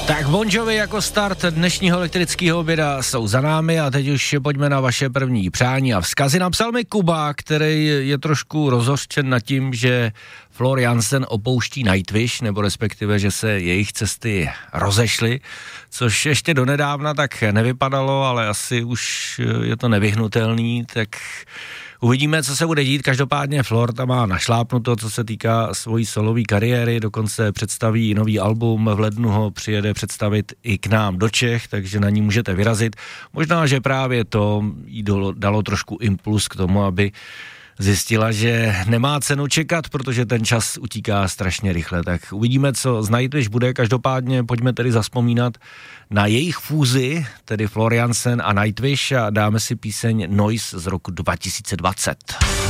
Tak Bon Jovi jako start dnešního elektrického oběda jsou za námi a teď už pojďme na vaše první přání a vzkazy. Napsal mi Kuba, který je trošku rozhořčen nad tím, že Floor Jansen opouští Nightwish, nebo respektive, že se jejich cesty rozešly, což ještě donedávna tak nevypadalo, ale asi už je to nevyhnutelný, tak uvidíme, co se bude dít. Každopádně Floor tam má našlápnuto, co se týká svojí solové kariéry, dokonce představí nový album, v lednu ho přijede představit i k nám do Čech, takže na ní můžete vyrazit. Možná, že právě to jí dalo trošku impuls k tomu, aby zjistila, že nemá cenu čekat, protože ten čas utíká strašně rychle. Tak uvidíme, co z Nightwish bude. Každopádně pojďme tedy zazpomínat na jejich fúzi, tedy Floor Jansen a Nightwish, a dáme si píseň Noise z roku 2020.